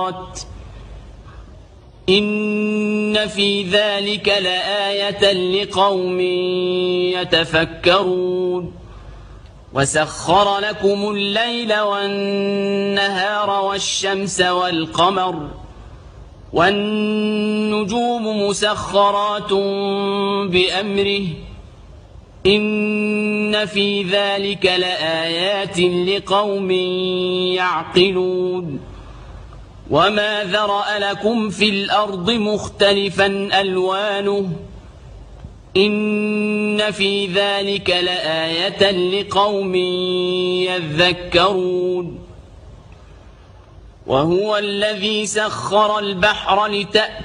إن في ذلك لآية لقوم يتفكرون وسخر لكم الليل والنهار والشمس والقمر والنجوم مسخرات بأمره إن في ذلك لآيات لقوم يعقلون وما ذرأ لكم في الأرض مختلفا ألوانه إن في ذلك لآية لقوم يذكرون وهو الذي سخر البحر لتأكلوا